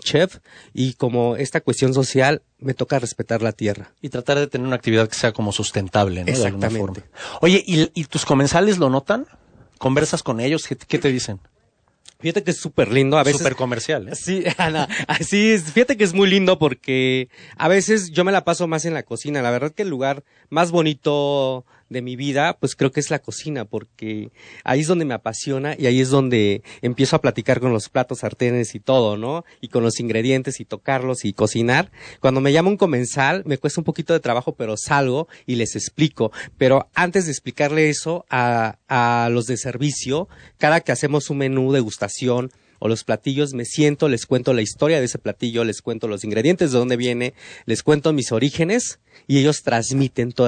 chef y como esta cuestión social me toca respetar la tierra. Y tratar de tener una actividad que sea como sustentable, ¿no? Exactamente. De alguna forma. Oye, ¿y tus comensales lo notan? ¿Conversas con ellos? ¿Qué te dicen? Fíjate que es súper lindo, a veces. Súper comercial, ¿eh? Sí, Ana, así es. Fíjate que es muy lindo porque a veces yo me la paso más en la cocina. La verdad que el lugar más bonito de mi vida, pues creo que es la cocina, porque ahí es donde me apasiona y ahí es donde empiezo a platicar con los platos, sartenes y todo, ¿no? Y con los ingredientes y tocarlos y cocinar. Cuando me llama un comensal, me cuesta un poquito de trabajo, pero salgo y les explico. Pero antes de explicarle eso a los de servicio, cada que hacemos un menú degustación o los platillos, me siento, les cuento la historia de ese platillo, les cuento los ingredientes, de dónde viene, les cuento mis orígenes y ellos transmiten todo